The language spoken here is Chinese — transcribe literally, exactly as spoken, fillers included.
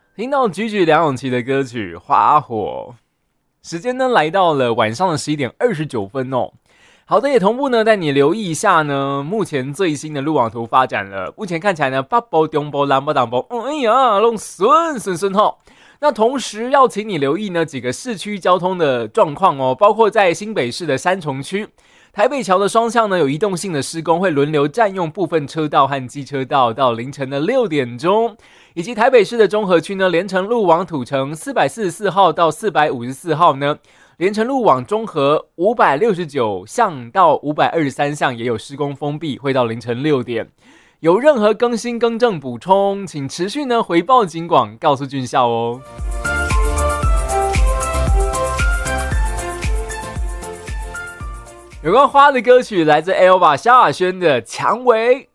听到举举梁咏琪的歌曲《花火》，时间呢来到了晚上的十一点二十九分哦。好的，也同步呢带你留意一下呢，目前最新的路网图发展了。目前看起来呢，北部、中部、南部、东部，嗯，哎呀，弄顺顺顺吼。那同时要请你留意呢几个市区交通的状况哦，包括在新北市的三重区。台北桥的双向呢有移动性的施工，会轮流占用部分车道和机车道到凌晨的六点钟，以及台北市的中和区呢，连城路往土城四百四十四号到四百五十四号呢，连城路往中和五百六十九巷到五百二十三巷也有施工封闭，会到凌晨六点。有任何更新更正补充，请持续呢回报警广，告诉俊孝哦。有关花的歌曲来自 Elva 萧亚轩的《蔷薇》。